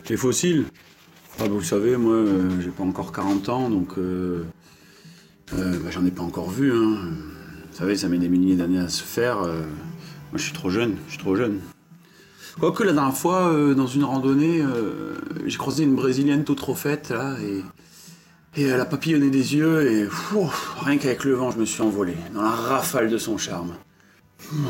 Les fossiles? Ah, vous le savez, moi, j'ai pas encore 40 ans, donc j'en ai pas encore vu. Hein. Vous savez, ça met des milliers d'années à se faire. Moi, je suis trop jeune, Quoique la dernière fois, dans une randonnée, j'ai croisé une brésilienne toute refaite, là, et elle a papillonné des yeux, et rien qu'avec le vent, je me suis envolé, dans la rafale de son charme.